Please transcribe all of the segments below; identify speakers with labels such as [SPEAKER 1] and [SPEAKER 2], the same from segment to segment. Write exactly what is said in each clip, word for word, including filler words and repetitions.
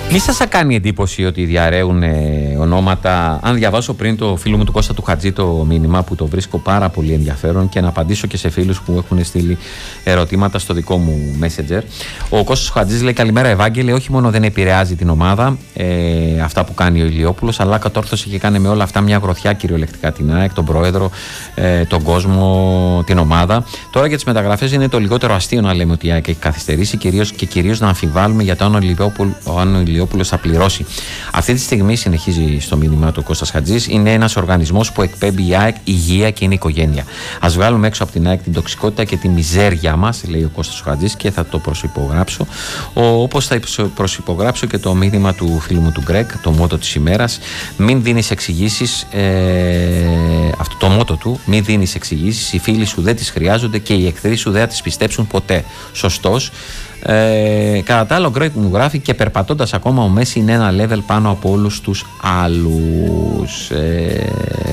[SPEAKER 1] Μη σας κάνει εντύπωση ότι διαρρέουν ε, ονόματα? Αν διαβάσω πριν το φίλο μου του Κώστα του Χατζή το μήνυμα, που το βρίσκω πάρα πολύ ενδιαφέρον, και να απαντήσω και σε φίλους που έχουν στείλει ερωτήματα στο δικό μου Messenger. Ο Κώστας Χατζής λέει: καλημέρα Ευάγγελε, όχι μόνο δεν επηρεάζει την ομάδα ε, αυτά που κάνει ο Ηλιόπουλος, αλλά κατόρθωσε και κάνει με όλα αυτά μια γροθιά κυριολεκτικά την ΑΕΚ, τον πρόεδρο, ε, τον κόσμο, την ομάδα. Τώρα για τις μεταγραφές είναι το λιγότερο αστείο να λέμε ότι η ΑΕΚ έχει καθυστερήσει, κυρίως, και κυρίως να αμφιβάλλουμε για το αν ο Ηλιόπουλος Ηλιόπουλος θα πληρώσει. Αυτή τη στιγμή, συνεχίζει στο μήνυμα του Κώστας Χατζής, είναι ένας οργανισμός που εκπέμπει η ΑΕΚ υγεία και είναι οικογένεια. Ας βγάλουμε έξω από την ΑΕΚ την τοξικότητα και τη μιζέρια μας, λέει ο Κώστας Χατζής, και θα το προσυπογράψω. Όπως θα προσυπογράψω και το μήνυμα του φίλου μου του Γκρέκ, το μότο της ημέρας. Μην δίνεις εξηγήσεις. Ε, αυτό το μότο του, μην δίνεις εξηγήσεις. Οι φίλοι σου δεν τις χρειάζονται και οι εχθροί σου δεν θα τις πιστέψουν ποτέ. Σωστός. Ε, κατά τα άλλα, ο Γκρέκ μου γράφει: και περπατώντας ακόμα ο Μέση είναι ένα level πάνω από όλους τους άλλους. Ε,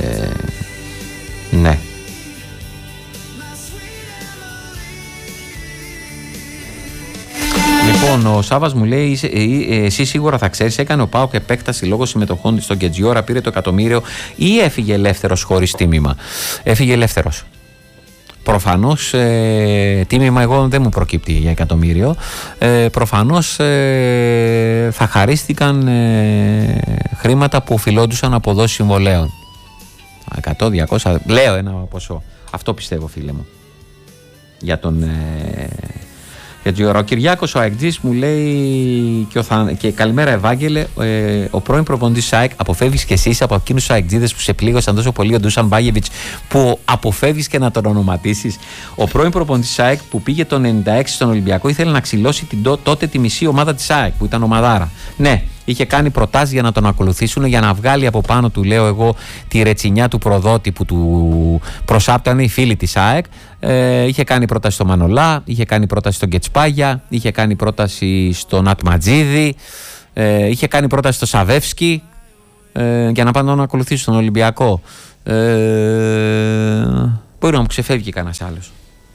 [SPEAKER 1] ναι. Λοιπόν, ο Σάββας μου λέει: εσύ σίγουρα θα ξέρεις, έκανε ο ΠΑΟΚ επέκταση λόγω συμμετοχών στον Κετζιόρα, πήρε το εκατομμύριο ή έφυγε ελεύθερος χωρίς τίμημα? Έφυγε ελεύθερος. Προφανώς ε, τίμημα εγώ δεν μου προκύπτει για εκατομμύριο. Ε, προφανώς ε, θα χαρίστηκαν ε, χρήματα που οφειλόντουσαν από δόσεις συμβολέων. εκατό, διακόσια, λέω ένα ποσό. Αυτό πιστεύω, φίλε μου. Για τον... Ε, ο Κυριάκος ο Αεκτζής μου λέει: και, ο θα... και καλημέρα Ευάγγελε, ε, ο πρώην προπονητής ΑΕΚ, αποφεύγεις και εσείς από εκείνους τους αεκτζίδες που σε πλήγωσαν τόσο πολύ, ο Ντούσαν Μπάγεβιτς, που αποφεύγεις και να τον ονοματίσεις? Ο πρώην προπονητής ΑΕΚ που πήγε το ενενήντα έξι στον Ολυμπιακό ήθελε να ξυλώσει την, τότε τη μισή ομάδα της ΑΕΚ που ήταν ομαδάρα. Ναι, είχε κάνει προτάσεις για να τον ακολουθήσουν, για να βγάλει από πάνω του, λέω εγώ, τη ρετσινιά του προδότη που του προσάπτανε οι φίλοι της ΑΕΚ. Ε, είχε κάνει πρόταση στο Μανολά, είχε κάνει πρόταση στον Κετσπάγια, είχε κάνει πρόταση στον Ατματζίδη, ε, είχε κάνει πρόταση στο Σαβεύσκι ε, για να πάνε να ακολουθήσουν τον Ολυμπιακό. Ε, μπορεί να μου ξεφεύγει κανένας άλλος.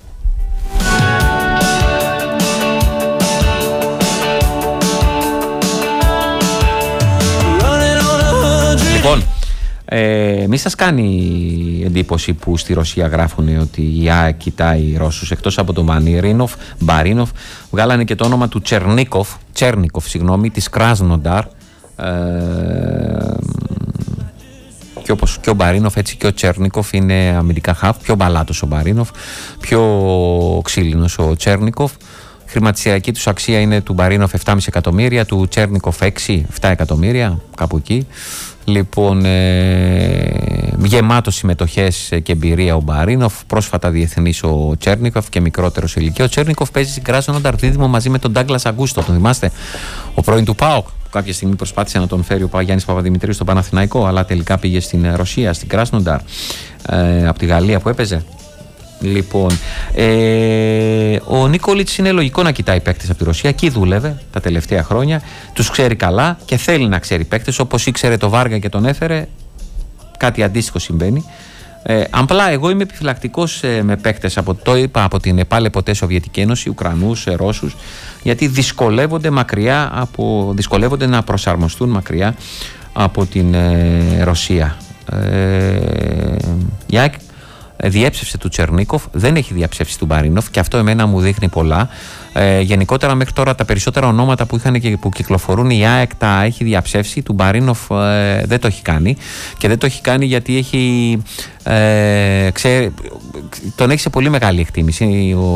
[SPEAKER 1] Λοιπόν, ε, μη σας κάνει εντύπωση που στη Ρωσία γράφουν ότι η ΑΕΚ κοιτάει Ρώσους? Εκτός από τον Μπαρίνοφ, Μπαρίνοφ, βγάλανε και το όνομα του Τσερνίκοφ, Τσέρνικοφ, συγγνώμη, της Κράσνονταρ. Ε, και όπως και ο Μπαρίνοφ, έτσι και ο Τσέρνικοφ είναι αμυντικά χαφ. Πιο μπαλάτος ο Μπαρίνοφ, πιο ξύλινος ο Τσέρνικοφ. Χρηματιστηριακή τους αξία είναι του Μπαρίνοφ επτά κόμμα πέντε εκατομμύρια, του Τσέρνικοφ έξι επτά εκατομμύρια, κάπου εκεί. Λοιπόν, ε, γεμάτο συμμετοχές και εμπειρία ο Μπαρίνοφ, πρόσφατα διεθνής ο Τσέρνικοφ και μικρότερος ηλικία. Ο Τσέρνικοφ παίζει στην Κράσνονταρ δίδυμο μαζί με τον Ντάγκλας Αγκούστο, τον θυμάστε? Ο πρώην του ΠΑΟΚ, που κάποια στιγμή προσπάθησε να τον φέρει ο Γιάννης Παπαδημητρίου στο Παναθηναϊκό, αλλά τελικά πήγε στην Ρωσία, στην Κράσνονταρ, ε, από τη Γαλλία που έπαιζε. Λοιπόν, ε, ο Νίκολιτς είναι λογικό να κοιτάει παίκτες από τη Ρωσία. Εκεί δούλευε τα τελευταία χρόνια. Τους ξέρει καλά και θέλει να ξέρει παίκτες. Όπως ήξερε το Βάργα και τον έφερε, κάτι αντίστοιχο συμβαίνει. Ε, απλά εγώ είμαι επιφυλακτικός ε, με παίκτες από, το είπα, από την πάλι ποτέ Σοβιετική Ένωση, Ουκρανούς, ε, Ρώσους, γιατί δυσκολεύονται μακριά από, δυσκολεύονται να προσαρμοστούν μακριά από την ε, Ρωσία. Ε, η ΑΕΚ διέψευσε του Τσερνίκοφ, δεν έχει διαψεύσει του Μπαρίνοφ, και αυτό εμένα μου δείχνει πολλά. Ε, γενικότερα μέχρι τώρα τα περισσότερα ονόματα που, είχαν και που κυκλοφορούν, η ΑΕΚ τα έχει διαψεύσει, του Μπαρίνοφ ε, δεν το έχει κάνει, και δεν το έχει κάνει γιατί έχει ε, ξέ, τον έχει σε πολύ μεγάλη εκτίμηση ο,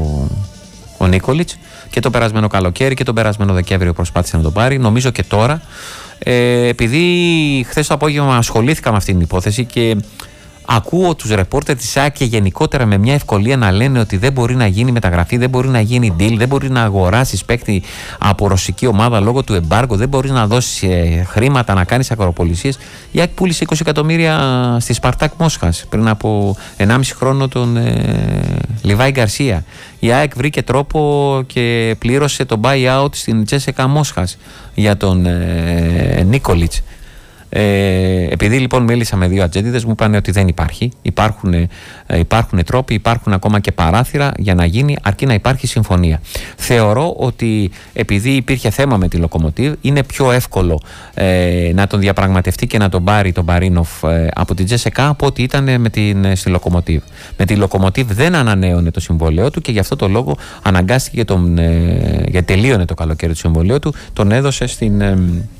[SPEAKER 1] ο Νίκολιτς, και το περασμένο καλοκαίρι και τον περασμένο Δεκέμβριο προσπάθησε να το πάρει. Νομίζω και τώρα, ε, επειδή χθες το απόγευμα ασχολήθηκα με αυτή την υπόθεση και ακούω τους ρεπόρτερ της ΑΕΚ και γενικότερα με μια ευκολία να λένε ότι δεν μπορεί να γίνει μεταγραφή, δεν μπορεί να γίνει deal, δεν μπορεί να αγοράσεις παίκτη από ρωσική ομάδα λόγω του εμπάργου, δεν μπορεί να δώσεις ε, χρήματα, να κάνεις ακροπολισίες. Η ΑΕΚ πούλησε είκοσι εκατομμύρια στη Σπαρτάκ Μόσχας πριν από ενάμιση χρόνο τον ε, Λιβάη Γκαρσία. Η ΑΕΚ βρήκε τρόπο και πλήρωσε το buyout στην Τσέσεκα Μόσχας για τον ε, Νίκολιτς. Ε, επειδή λοιπόν μίλησα με δύο ατζέντιδες, μου είπαν ότι δεν υπάρχει. Υπάρχουν, ε, υπάρχουν τρόποι, υπάρχουν ακόμα και παράθυρα για να γίνει, αρκεί να υπάρχει συμφωνία. Θεωρώ ότι επειδή υπήρχε θέμα με τη Λοκομοτίβ, είναι πιο εύκολο ε, να τον διαπραγματευτεί και να τον πάρει τον Μπαρίνοφ ε, από την Τζέσσεκα από ότι ήταν με την, στη Λοκομοτίβ. Με τη Λοκομοτίβ δεν ανανέωνε το συμβόλαιό του και γι' αυτό το λόγο αναγκάστηκε τον, ε, γιατί τελείωνε το καλοκαίρι του συμβολίου του, τον έδωσε στην ε,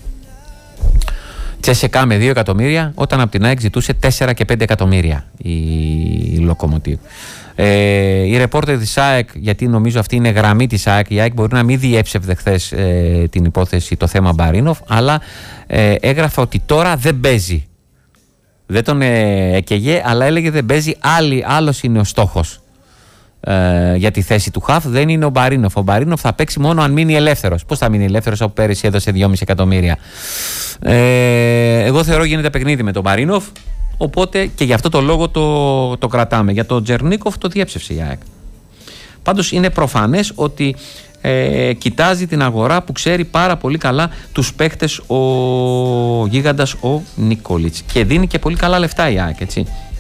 [SPEAKER 1] Τσέσσεκα με δύο εκατομμύρια, όταν από την ΑΕΚ ζητούσε τέσσερα και πέντε εκατομμύρια η, η Λοκομοτίβ. Ε, η ρεπόρτερ της ΑΕΚ, γιατί νομίζω αυτή είναι γραμμή της ΑΕΚ, η ΑΕΚ μπορεί να μην διέψευδε χθες ε, την υπόθεση, το θέμα Μπαρίνοφ, αλλά ε, έγραφε ότι τώρα δεν παίζει. Δεν τον ε, εκαιγέ, αλλά έλεγε δεν παίζει, άλλη, άλλος είναι ο στόχος. Ε, για τη θέση του Χαφ, δεν είναι ο Μπαρίνοφ. Ο Μπαρίνοφ θα παίξει μόνο αν μείνει ελεύθερος. Πώς θα μείνει ελεύθερος από πέρυσι έδωσε δυόμισι εκατομμύρια. Ε, εγώ θεωρώ γίνεται παιχνίδι με τον Μπαρίνοφ, οπότε και γι' αυτό το λόγο το, το κρατάμε. Για τον Τζερνίκοφ το διέψευσε η ΑΕΚ. Πάντως είναι προφανές ότι ε, κοιτάζει την αγορά που ξέρει πάρα πολύ καλά τους παίχτες ο γίγαντας ο Νικόλιτς και δίνει και πολύ καλά λεφτά η ΑΕΚ, έτσι.